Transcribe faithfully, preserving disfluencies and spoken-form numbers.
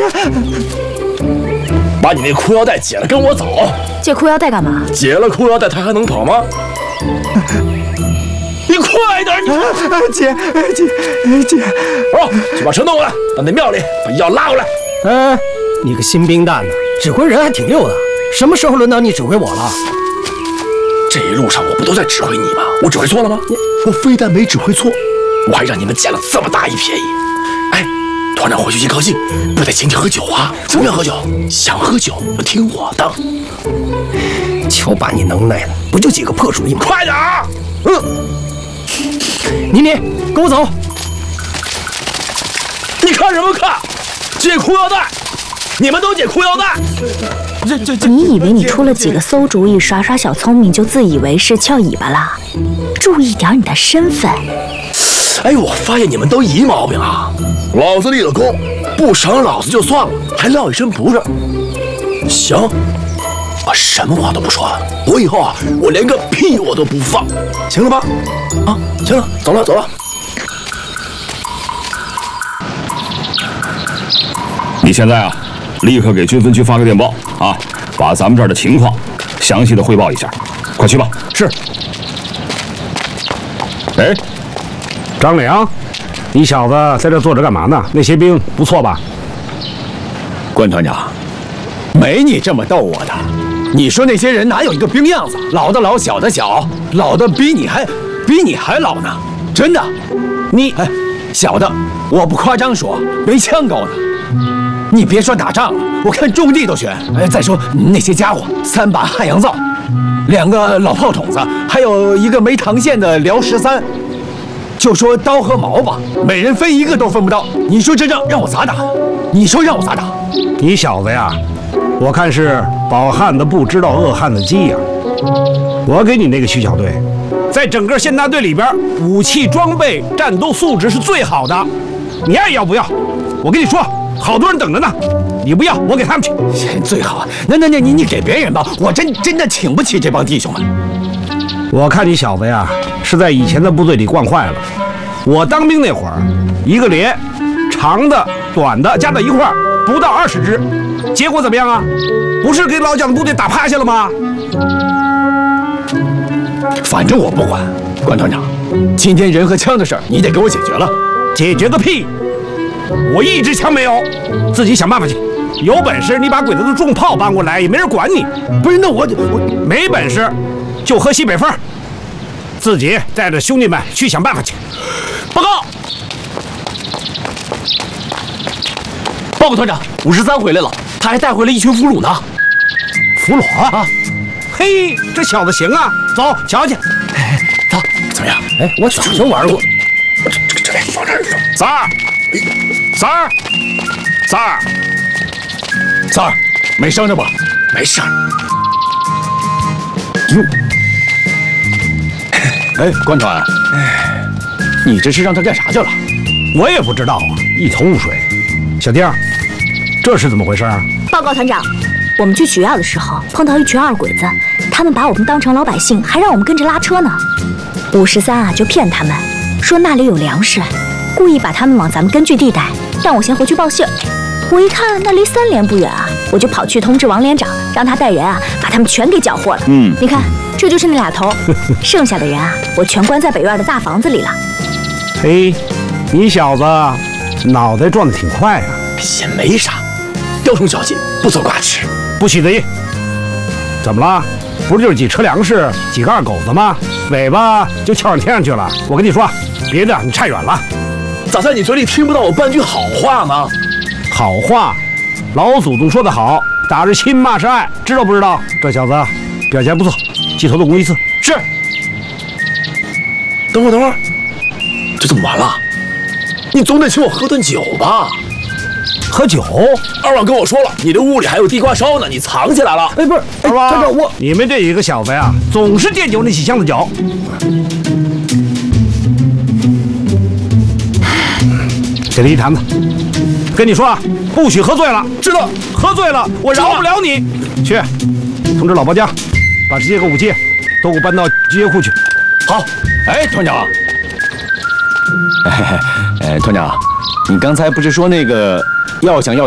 把你那裤腰带解了，跟我走。 解裤腰带干嘛？ 解了裤腰带，他还能跑吗？你快点，你姐姐姐， 哦，去把车弄过来，到那庙里把药拉过来。 哎，你个新兵蛋呢，指挥人还挺溜的。什么时候轮到你指挥我了？ 这一路上我不都在指挥你吗？我指挥错了吗？我非但没指挥错，我还让你们捡了这么大一便宜。哎，团长回去一高兴，不得请你喝酒啊？怎么样喝酒？想喝酒就听我的。 瞧把你能耐的，不就几个破主意吗？ 快点啊！嗯， 妮妮，跟我走。 你看什么看？解裤腰带，你们都解裤腰带。这这这！ 你以为你出了几个馊主意，耍耍小聪明就自以为是翘尾巴了？注意点你的身份。 哎，我发现你们都一毛病啊！老子立了功，不赏老子就算了，还撂一身不是？行，我什么话都不说了。我以后啊，我连个屁我都不放，行了吧？啊，行了，走了走了。 你现在啊，立刻给军分区发个电报啊，把咱们这儿的情况详细的汇报一下。快去吧。 是。 哎， 张良，你小子在这坐着干嘛呢？那些兵不错吧？ 关团长，没你这么逗我的。你说那些人哪有一个兵样子？老的老，小的小，老的比你还比你还老呢。真的，你哎，小的我不夸张说，没枪高呢。你别说打仗了，我看种地都悬。哎，再说那些家伙，三把汉阳造，两个老炮筒子，还有一个没膛线的辽十三。就说刀和矛吧，每人分一个都分不到。你说这仗让我咋打？你说让我咋打？ 你小子呀，我看是饱汉子不知道饿汉子饥呀。我给你那个徐小队，在整个县大队里边，武器装备、战斗素质是最好的。你爱要不要？我跟你说，好多人等着呢。你不要，我给他们去。 最好，那那那你你给别人吧，我真真的请不起这帮弟兄们。 我看你小子呀，是在以前的部队里惯坏了。我当兵那会儿，一个连，长的、短的加到一块儿不到二十支，结果怎么样啊？不是给老蒋的部队打趴下了吗？ 反正我不管，关团长，今天人和枪的事儿你得给我解决了。 解决个屁！我一支枪没有，自己想办法去。有本事你把鬼子的重炮搬过来，也没人管你。 不是，那我我没本事就喝西北风，自己带着兄弟们去想办法去。 报告，报告团长，五十三回来了，他还带回来一群俘虏呢。 俘虏啊！嘿，这小子行啊，走瞧去。 哎，走，怎么样？ 哎，我早就玩过。 这这这得放这儿。 三儿，三儿，三儿， 三儿，没伤着吧？ 没事儿。 哟，哎，关团，哎，你这是让他干啥去了？ 我也不知道啊，一头雾水。小丁，这是怎么回事啊？ 报告团长，我们去取药的时候碰到一群二鬼子，他们把我们当成老百姓，还让我们跟着拉车呢。五十三啊，就骗他们说那里有粮食，故意把他们往咱们根据地带，让我先回去报信。我一看那离三连不远啊，我就跑去通知王连长，让他带人啊把他们全给缴获了。嗯，你看这就是那俩头，剩下的人啊，我全关在北院的大房子里了。 嘿，你小子脑袋转得挺快啊！ 也没啥，雕虫小技，不走挂齿， 不许得意。怎么了？不是就是几车粮食，几个二狗子吗？尾巴就翘上天上去了。我跟你说，别的你差远了。 咋在你嘴里听不到我半句好话呢？ 好话，老祖宗说得好，打是亲，骂是爱，知道不知道？这小子表现不错，记头动工一次。 是。等会儿等会儿，这怎么完了？你总得请我喝顿酒吧？ 喝酒？ 二旺跟我说了，你这屋里还有地瓜烧呢，你藏起来了。 哎，不是，二旺，团长，我你们这几个小子呀，总是惦记我那几箱子酒。给他一坛子，跟你说啊，不许喝醉了，知道？喝醉了，我饶不了你。去，通知老包浆，把这些个武器都给我搬到集结库去。 好。哎，团长，哎，哎，团长，你刚才不是说那个要想要